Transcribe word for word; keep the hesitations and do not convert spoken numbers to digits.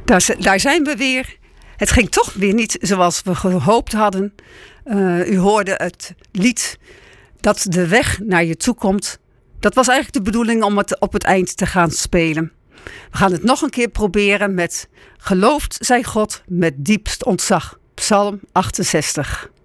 Daar, daar zijn we weer. Het ging toch weer niet zoals we gehoopt hadden. Uh, u hoorde het lied dat de weg naar je toe komt. Dat was eigenlijk de bedoeling om het op het eind te gaan spelen. We gaan het nog een keer proberen met Geloofd zij God met diepst ontzag. Psalm achtenzestig.